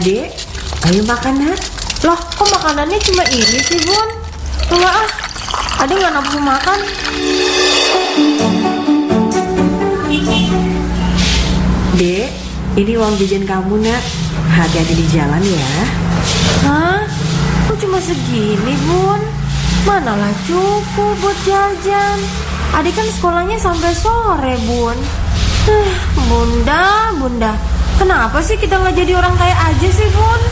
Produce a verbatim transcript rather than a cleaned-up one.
Dek, ayo makan nak. Loh, kok makanannya cuma ini sih, Bun? Enggak ah, Ade nggak nafsu makan. Dek, ini uang jajan kamu nak. Hati-hati di jalan ya. Hah? Kok cuma segini, Bun? Manalah cukup buat jajan. Ade kan sekolahnya sampai sore, Bun. Eh, Bunda, Bunda. Kenapa sih kita nggak jadi orang kaya aja sih, Bun?